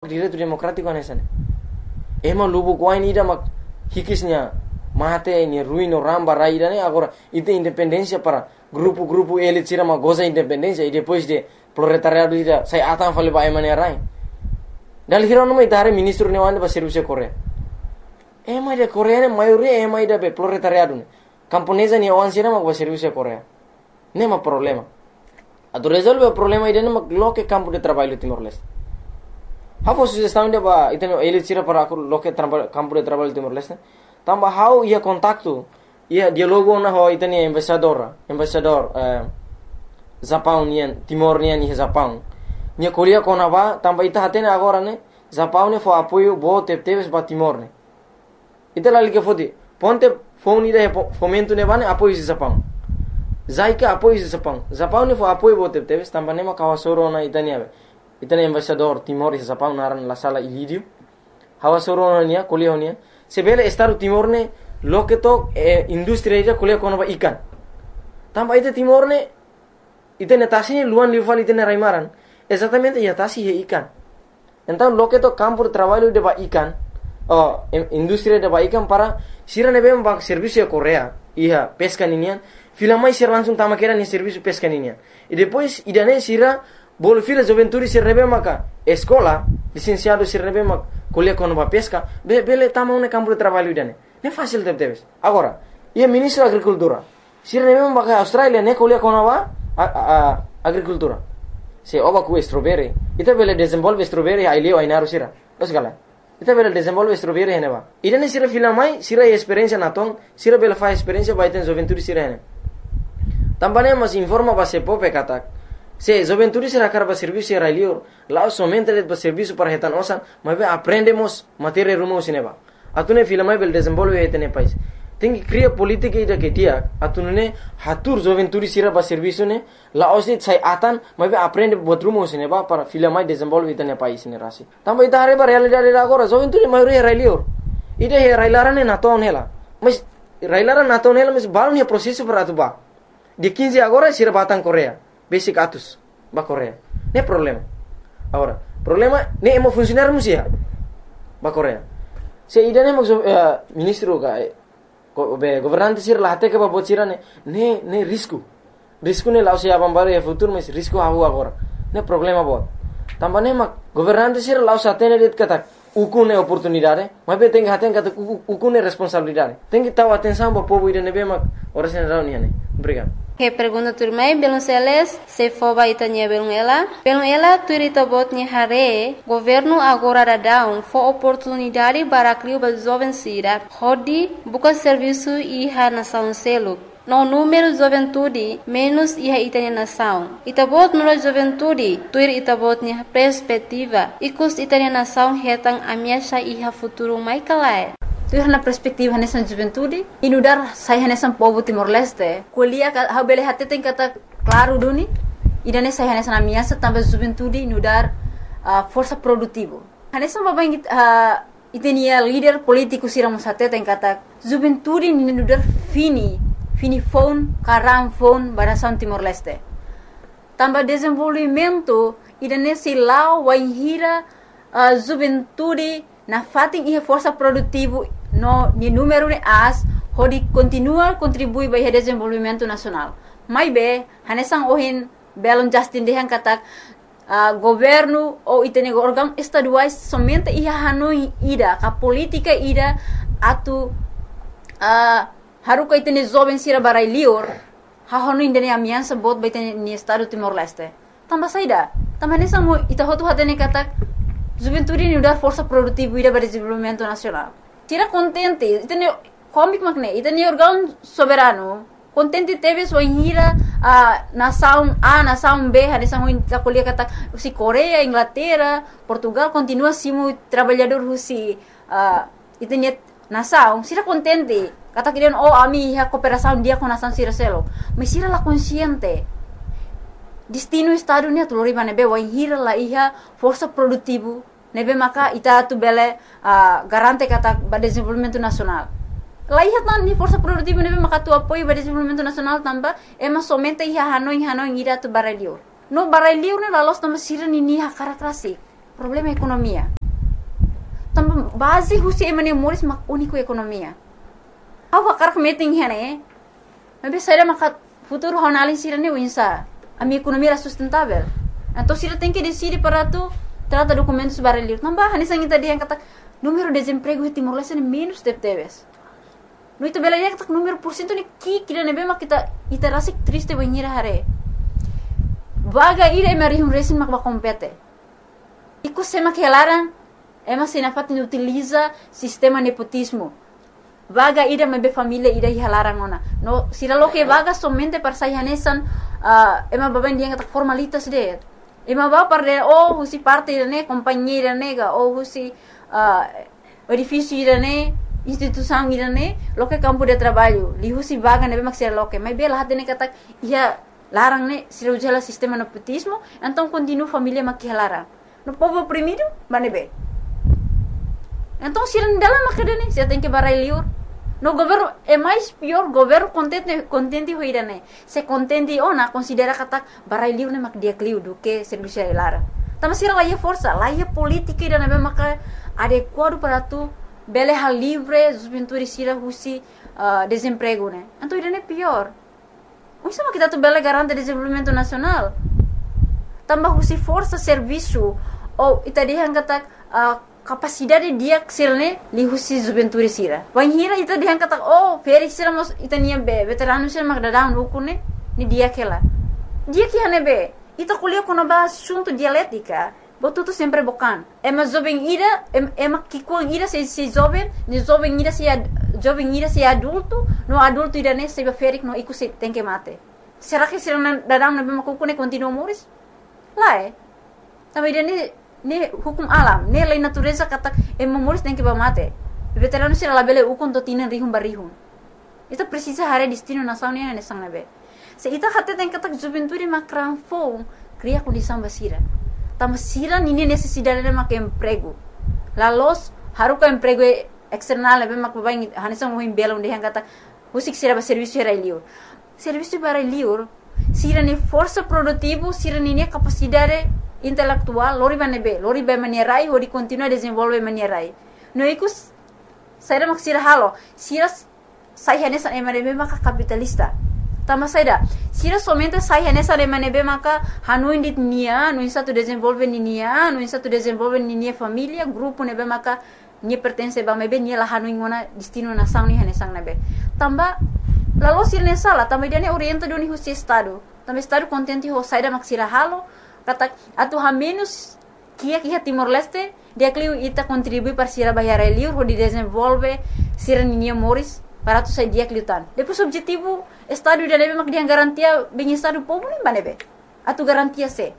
direito democrático nessa, né? Ema lubu kuain ida mak hikisnya mate ni ruino ramba raida né? Agora ide independência para grupo elite tira mak goza independência e depois de proletariado ida sai atan fale ba emane rai. Dal hiro no mai dare ministro ne wande ba serviço Korea. Ema ida Korea ne maioria ema ida be proletariado ne. Camponesa ni awan sira mak ba serviço Korea. Nema problema. Atu resolve o problema ida ne mak loke campo de trabalho Timor-Leste. How sugestão de ba itano elite tira para loke campo de trabalho Timor-Leste. Tamba how ia contacto ia dialogo na ho itani embaixador Japão nian Timor nian ni Japão. Nia kolia kona ba tamba ita hatene agora ne Japão ne fo apoio bo teves ba Timor ne. Ita lali ke fodi ponte phone ida fomento ne bane apoio Japão. Zaika apoio Japão. Japão ne fo apoio bo teves tamba ne ma kawasoro na itani ave. Itani embaixador Timor e Japão naran la sala ilidio. Hawasoro nia kolia nia. Sebele estado Timor ne loketo industria ida kolia kona ba ikan. Tamba ita Timor ne itene tasini luan lival itene raimaran. Exatamente ya tasi he ikan. Então loketo campo de trabalho de ba ikan. Industria de ba ikan para sira nebe ba serviço Korea. Ia pesca ninian. Fila mais sira langsung tama kera ni serviço pesca ninian. E depois idane sira bol fila juventude sira nebe maka escola licenciado sira nebe mak kuliah kono ba pesca. Bele tama une campo de trabalho idane. Ne fácil debes. Agora, ia ministro agricultura. Sira nebe maka Australia ne kuliah kono ba agricultura. Se oba ku strawberry. Ita bele desenvolve strawberry ai leo ai naru sira. Dos gala. Ita bele desenvolve strawberry hene ba. Idane sira fila mai sira experiência natong, sira bele fa experiência ba iten juventude sira hene. Também mas informa ba se pope katak. Se juventude sira karba serviço era leo, lá somente le ba serviço para retan osan, mas aprendemos matéria rumo sineba. Atune fila mai bele desenvolve etene país. Tem que criar política ida que dia atune hatur juventude sira ba serviço ne la osit sai atan mas aprende buat rumo sine ba para fila mai desenvolve itane país ne rasi tamba ita are ba realidade agora juventude maioria railior ida he railarane na ton hela mas railaran na ton hela mas balon he processo para atu ba de 15 agora sira batan Korea basic atus ba Korea ne problema agora problema ne emo funcionar musia ba Korea se ida ne mo ministro ga governante sir la hate ke ba bocira ne risco ne lao se abambare e futuro mas risco havu agora ne problema bo tambane ma governante sir lao sa tene det kata ukune oportunidade mas be tem haten kata ukune responsabilidade tem que taw atenção bo povo ide ne be ma ora sen reunião ne obrigado. Que pergunta turmai belum seles se foba itanya belum ela turita botnya hare governo agora dadão fo oportunidade para criar ba jovem sira hodi buka serviço iha nação selo no número juventude menos iha itanya nação itabot no juventude tuir itabotnya perspectiva ikus itanya nação hetang amiasha iha futuro mai kalai. Tu na perspektiva nessa juventude inudar sai nessa povo Timor-Leste kuliah ha bele hate tem kata claro duni idane sai nessa na minha também juventude inudar força produtivo nessa baba itenia líder político sira musate tem kata juventude inudar fini phone karam phone barasan Timor-Leste também desenvolvimento idane silau waihira juventude na fating ia força produtivo no ni número de as hodi continua contribui para o desenvolvimento nacional. Mai be hanesang ohin belon Justin dehan katak governo ou itene órgão estaduais somente ia hanoi ida ka política ida atu haruka itene jovem sira barai lior ha honu indene amiansa bot baitene ni estado Timor-Leste. Tambah saida, tambah hanesang mo ita hotu hatene katak juventude ni udar força produtiva ida para desenvolvimento nacional. Tira contente, itene comic makne, itene órgão soberano. Contente teve sua hira nação A, nação B, hanesang ita kuliah kata si Korea, Inglaterra, Portugal continua simu trabalhador si itene nação, sira contente. Kata kirian ami ha cooperação dia com nação sira selo. Mas sira la consciente. Destino estado ni atulori manebe wa hira la iha força produtivo nebe maka ita tu bele garante kata ba desenvolvimento nacional. La iha tan ni força produtivo nebe maka tu apoio ba desenvolvimento nacional tamba ema somente iha hanoi ira tu barelio. No barelio ne la los tamba sira ni ha karakterasi. Problema ekonomia. tambah base husi emane moris mak único economia. Aku akar meeting hene. Mas saya maka futuro análise irane uinsa. A minha economia era sustentável. Então se tem que decidir para tu trata documentos baralhos. Não bah, nessa kita dia kata número de desemprego em Timor-Leste é menos teves. No itu bela dia kata número porcento ni kira nebe mak kita rasa triste banhira hare. Vaga ira emarihum resin mak ba compete. Iku sema que larang ema sinafat ni utiliza sistema nepotismo. Vaga ida mebe família ida hilarang ona. No sira lo que vaga somente para sayanesan ema baben dia kata formalitas de. Ema ba para husi parte irane companhia irane husi edifício irane instituição irane lo que campo de trabalho. Li husi vaga nebe mak sira lo que. Mas bela hatene kata ia larang ne sira ujala sistema nepotismo, então continua família mak hilarang. No povo oprimido, manebe. Então sira dalam mak dene, sira tem que barai liur. No governo é mais pior, governo contente hoirane. Se contente ona considera kata barai liu ne mak dia kliu do que serviço lara. Tama sira laia força, laia política irane be mak adequado para tu bele hal livre, juventude sira husi desemprego ne. Então irane pior. Isso mak kita tu bele garante desenvolvimento nacional. Tambah husi força serviço ou itadihan kata capacidade dia sirne li husi juventude sira. Banhira ita dihan kata feri sira mos itania be veterano sira magdadang ukune ni dia kela. Dia que hane be ita kuliah kono ba assunto dialética. Botutu sempre bocan. Ema jovem ira ema kikuang ira se jovem, ni jovem ira se adulto, no adulto ira ne se ferik no iku se tem que mate. Será que sira dadang na be makukune continua moris? Lá também ne hukum alam, ne lei natureza kata moris tem que mate. Veterano sira labele ukon to tinan rihum barihum. Ita precisa hare destino nação ne ne sang nabe. Se ita hatte tem kata juventude makran fo cria condição basira. Tama sira nini necessidade de mak emprego. La los haruka emprego external nabe mak babain hanisang mohim belong de kata husik sira ba serviço era liur. Serviço para liur sira ne força produtivo, sira ne capacidade intelectual, lori ba manierai, hori continua desenvolve manierai. No ikus, saya mak sira halo, sira saya nesa emanebe maka capitalista. Tama saya sira somente saya nesa emanebe maka hanuin dit nia, no satu desenvolve nia, no satu desenvolve nia família, grupo nebe maka nia pertence ba mebe nia la hanuin ngona destino nação ni hanesang nebe. Tamba lalu sira nesa la, tamba dia ne orienta doni husi estado. Tamba estado contente ho saya mak sira halo. Kata atu ha menos kia Timor-Leste dia kliu ita contribui para sira bayar liur ho di desenvolve sira ninia moris para tu sai dia kliu tan. Depois objetivo estado dia nebe mak dia garantia bem estado povo nem banebe. Atu garantia se.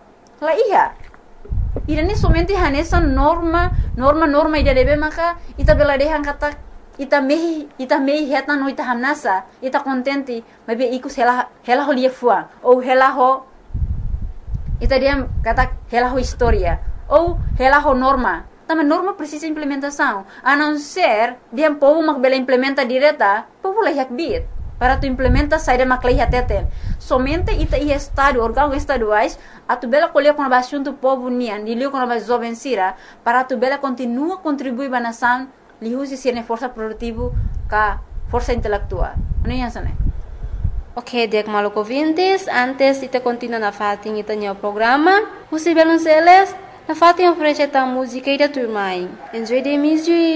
La iya. Irane somente hanesa norma ida nebe maka ita bela dehan kata ita mehi heta no ita hamnasa ita contente mabe ikus hela ho lia fuang ou hela ho ita dia kata hela ho historia ou hela ho norma. Tama norma precisa implementação. A não ser dia povo mak bela implementa direta, povo layak bit. Para tu implementa saída mak layak teten. Somente ita ia estado, órgãos estaduais, a tu bela colher com a assunto povo nian, dilio com a jovem sira, para tu bela continua contribuir para a nação, li usi sirne força produtivo ka força intelectual. Não é isso, né? Ok, dek maluk ouvintes, antes ita continua na fatin ita nyo programa, usi belon seles, na fatin oferece ta música ida turmai. Enjoy the music.